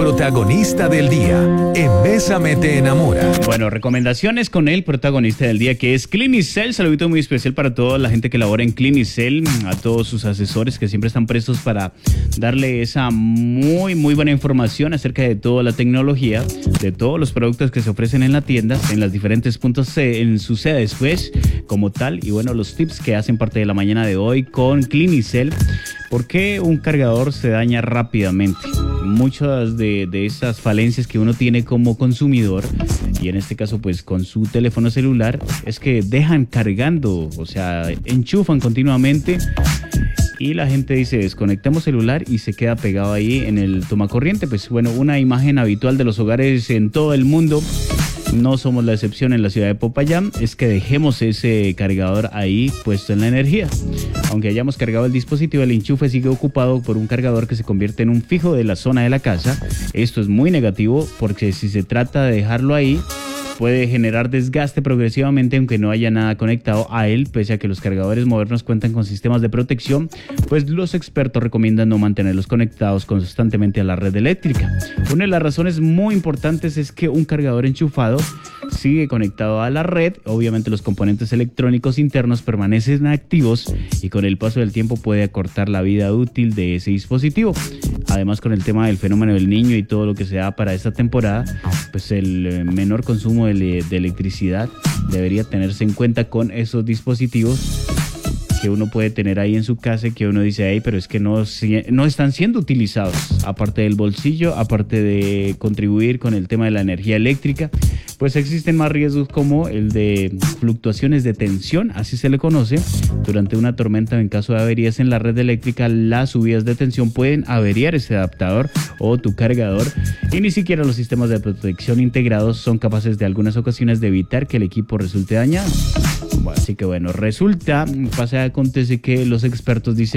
protagonista del día en Bésame te enamora. Bueno, recomendaciones con el protagonista del día, que es Clinicel. Saludito muy especial para toda la gente que labora en Clinicel, a todos sus asesores que siempre están prestos para darle esa muy buena información acerca de toda la tecnología, de todos los productos que se ofrecen en la tienda, en las diferentes puntos en sus sedes, pues, como tal. Y bueno, los tips que hacen parte de la mañana de hoy con Clinicel. ¿Por qué un cargador se daña rápidamente? Muchas de esas falencias que uno tiene como consumidor, y en este caso pues con su teléfono celular, es que dejan cargando, o sea, enchufan continuamente y la gente dice desconectamos celular y se queda pegado ahí en el tomacorriente. Pues bueno, una imagen habitual de los hogares en todo el mundo. No somos la excepción en la ciudad de Popayán, es que dejemos ese cargador ahí puesto en la energía. Aunque hayamos cargado el dispositivo, el enchufe sigue ocupado por un cargador que se convierte en un fijo de la zona de la casa. Esto es muy negativo porque si se trata de dejarlo ahí, puede generar desgaste progresivamente aunque no haya nada conectado a él. Pese a que los cargadores modernos cuentan con sistemas de protección, pues los expertos recomiendan no mantenerlos conectados constantemente a la red eléctrica. Una de las razones muy importantes es que un cargador enchufado sigue conectado a la red. Obviamente los componentes electrónicos internos permanecen activos y con el paso del tiempo puede acortar la vida útil de ese dispositivo. Además, con el tema del fenómeno del niño y todo lo que se da para esta temporada, pues el menor consumo de electricidad debería tenerse en cuenta con esos dispositivos que uno puede tener ahí en su casa y que uno dice, hey, pero es que no están siendo utilizados, aparte del bolsillo, aparte de contribuir con el tema de la energía eléctrica. Pues existen más riesgos como el de fluctuaciones de tensión, así se le conoce. Durante una tormenta, en caso de averías en la red eléctrica, las subidas de tensión pueden averiar ese adaptador o tu cargador, y ni siquiera los sistemas de protección integrados son capaces de algunas ocasiones de evitar que el equipo resulte dañado. Así que bueno, acontece que los expertos dicen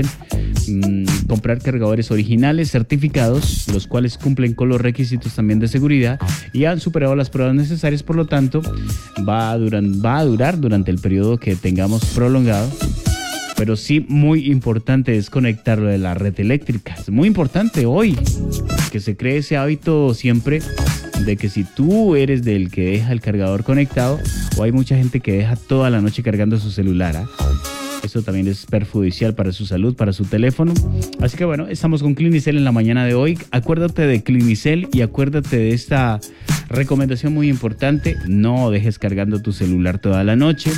comprar cargadores originales certificados, los cuales cumplen con los requisitos también de seguridad y han superado las pruebas necesarias. Por lo tanto, va a durar durante el periodo que tengamos prolongado. Pero sí, muy importante desconectarlo de la red eléctrica. Es muy importante hoy que se cree ese hábito siempre de que si tú eres del que deja el cargador conectado, o hay mucha gente que deja toda la noche cargando su celular, eso también es perjudicial para su salud, para su teléfono. Así que bueno, estamos con Clinicel en la mañana de hoy. Acuérdate de Clinicel y acuérdate de esta recomendación muy importante: no dejes cargando tu celular toda la noche,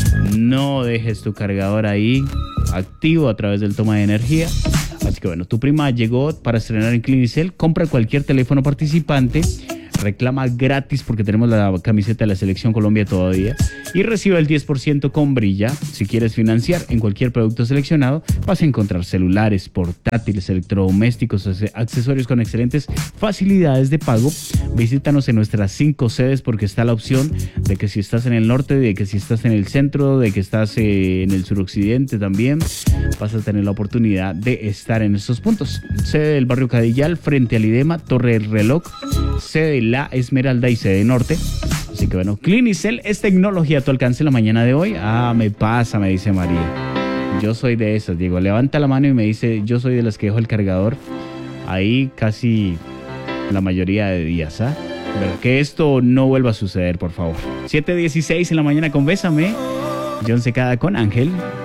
no dejes tu cargador ahí activo a través del toma de energía. Así que bueno, tu prima llegó para estrenar en Clinicel. Compra cualquier teléfono participante, reclama gratis porque tenemos la camiseta de la Selección Colombia todavía, y recibe el 10% con Brilla. Si quieres financiar en cualquier producto seleccionado, vas a encontrar celulares, portátiles, electrodomésticos, accesorios con excelentes facilidades de pago. Visítanos en nuestras 5 sedes porque está la opción de que si estás en el norte, de que si estás en el centro, de que estás en el suroccidente también, vas a tener la oportunidad de estar en estos puntos. Sede del barrio Cadillal frente al IDEMA, Torre del Reloj, sede La Esmeralda y sede Norte. Así que bueno, Clinicel es tecnología a tu alcance en la mañana de hoy. Me dice María. Yo soy de esas, Diego. Levanta la mano y me dice, yo soy de las que dejo el cargador ahí casi la mayoría de días, Pero que esto no vuelva a suceder, por favor. 7:16 en la mañana con Bésame. John Secada con Ángel.